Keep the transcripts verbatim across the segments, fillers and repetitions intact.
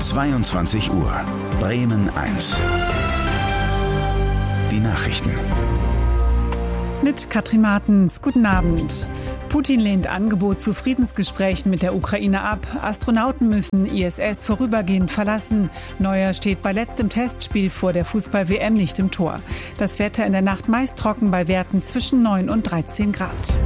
zweiundzwanzig Uhr. Bremen eins. Die Nachrichten. Mit Katrin Martens. Guten Abend. Putin lehnt Angebot zu Friedensgesprächen mit der Ukraine ab. Astronauten müssen I S S vorübergehend verlassen. Neuer steht bei letztem Testspiel vor der Fußball-W M nicht im Tor. Das Wetter in der Nacht meist trocken bei Werten zwischen neun und dreizehn Grad.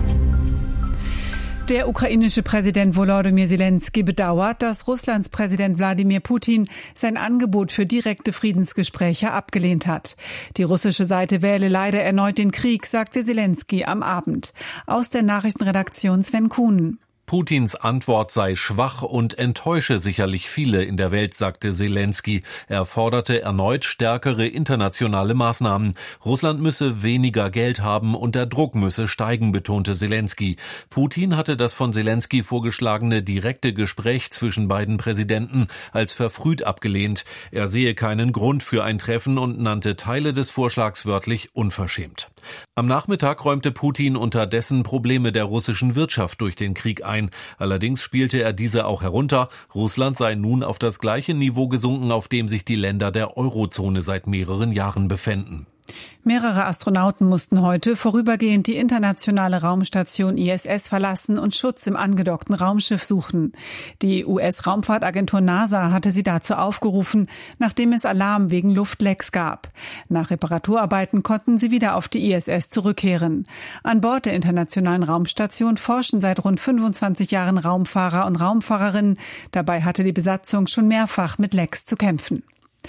Der ukrainische Präsident Volodymyr Zelensky bedauert, dass Russlands Präsident Wladimir Putin sein Angebot für direkte Friedensgespräche abgelehnt hat. Die russische Seite wähle leider erneut den Krieg, sagte Zelensky am Abend. Aus der Nachrichtenredaktion Sven Kuhn. Putins Antwort sei schwach und enttäusche sicherlich viele in der Welt, sagte Zelensky. Er forderte erneut stärkere internationale Maßnahmen. Russland müsse weniger Geld haben und der Druck müsse steigen, betonte Zelensky. Putin hatte das von Zelensky vorgeschlagene direkte Gespräch zwischen beiden Präsidenten als verfrüht abgelehnt. Er sehe keinen Grund für ein Treffen und nannte Teile des Vorschlags wörtlich unverschämt. Am Nachmittag räumte Putin unterdessen Probleme der russischen Wirtschaft durch den Krieg ein. Allerdings spielte er diese auch herunter. Russland sei nun auf das gleiche Niveau gesunken, auf dem sich die Länder der Eurozone seit mehreren Jahren befänden. Mehrere Astronauten mussten heute vorübergehend die internationale Raumstation I S S verlassen und Schutz im angedockten Raumschiff suchen. Die U S-Raumfahrtagentur NASA hatte sie dazu aufgerufen, nachdem es Alarm wegen Luftlecks gab. Nach Reparaturarbeiten konnten sie wieder auf die I S S zurückkehren. An Bord der internationalen Raumstation forschen seit rund fünfundzwanzig Jahren Raumfahrer und Raumfahrerinnen. Dabei hatte die Besatzung schon mehrfach mit Lecks zu kämpfen.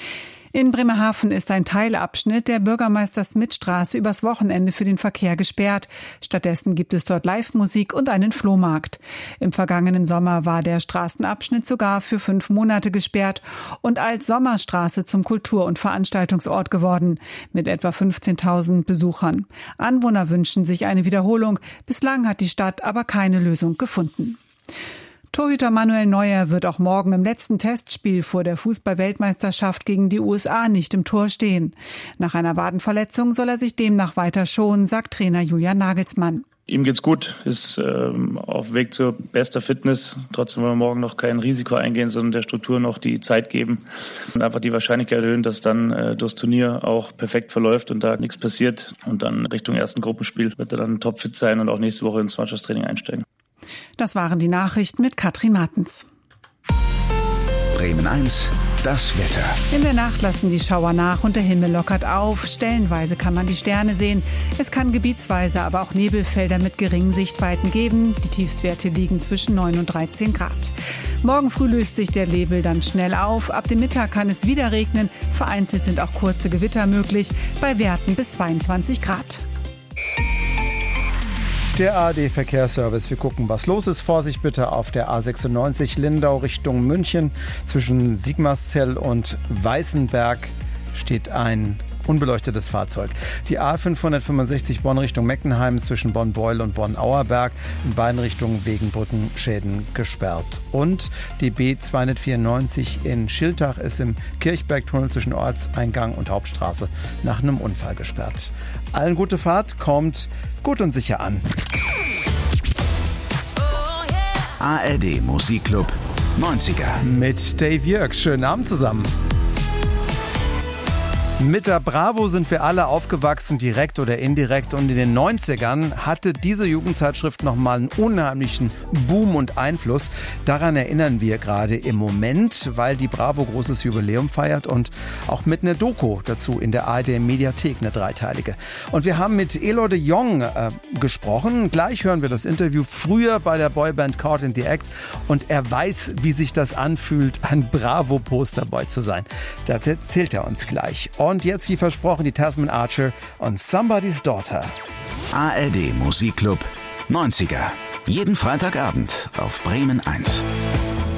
In Bremerhaven ist ein Teilabschnitt der Bürgermeister-Smith-Straße übers Wochenende für den Verkehr gesperrt. Stattdessen gibt es dort Live-Musik und einen Flohmarkt. Im vergangenen Sommer war der Straßenabschnitt sogar für fünf Monate gesperrt und als Sommerstraße zum Kultur- und Veranstaltungsort geworden, mit etwa fünfzehntausend Besuchern. Anwohner wünschen sich eine Wiederholung. Bislang hat die Stadt aber keine Lösung gefunden. Torhüter Manuel Neuer wird auch morgen im letzten Testspiel vor der Fußball-Weltmeisterschaft gegen die U S A nicht im Tor stehen. Nach einer Wadenverletzung soll er sich demnach weiter schonen, sagt Trainer Julian Nagelsmann. Ihm geht's gut, ist ähm, auf Weg zur bester Fitness. Trotzdem wollen wir morgen noch kein Risiko eingehen, sondern der Struktur noch die Zeit geben und einfach die Wahrscheinlichkeit erhöhen, dass dann äh, das Turnier auch perfekt verläuft und da nichts passiert. Und dann Richtung ersten Gruppenspiel wird er dann topfit sein und auch nächste Woche ins Mannschaftstraining einsteigen. Das waren die Nachrichten mit Katrin Martens. Bremen eins, das Wetter. In der Nacht lassen die Schauer nach und der Himmel lockert auf. Stellenweise kann man die Sterne sehen. Es kann gebietsweise aber auch Nebelfelder mit geringen Sichtweiten geben. Die Tiefstwerte liegen zwischen neun und dreizehn Grad. Morgen früh löst sich der Nebel dann schnell auf. Ab dem Mittag kann es wieder regnen. Vereinzelt sind auch kurze Gewitter möglich, bei Werten bis zweiundzwanzig Grad. Der A R D-Verkehrsservice. Wir gucken, was los ist. Vorsicht bitte auf der A sechsundneunzig Lindau Richtung München. Zwischen Sigmarszell und Weißenberg steht ein unbeleuchtetes Fahrzeug. Die A fünfhundertfünfundsechzig Bonn Richtung Meckenheim zwischen Bonn-Beuel und Bonn-Auerberg in beiden Richtungen wegen Brückenschäden gesperrt. Und die B zweihundertvierundneunzig in Schiltach ist im Kirchbergtunnel zwischen Ortseingang und Hauptstraße nach einem Unfall gesperrt. Allen gute Fahrt, kommt gut und sicher an. A R D Musikclub neunziger. Mit Dave Jörg. Schönen Abend zusammen. Mit der Bravo sind wir alle aufgewachsen, direkt oder indirekt. Und in den neunzigern hatte diese Jugendzeitschrift nochmal einen unheimlichen Boom und Einfluss. Daran erinnern wir gerade im Moment, weil die Bravo großes Jubiläum feiert und auch mit einer Doku dazu in der A R D-Mediathek, eine dreiteilige. Und wir haben mit Elo de Jong äh, gesprochen. Gleich hören wir das Interview früher bei der Boyband Caught in the Act. Und er weiß, wie sich das anfühlt, ein Bravo-Posterboy zu sein. Das erzählt er uns gleich. Und jetzt, wie versprochen, die Tasman Archer und Somebody's Daughter. A R D Musikclub neunziger. Jeden Freitagabend auf Bremen eins.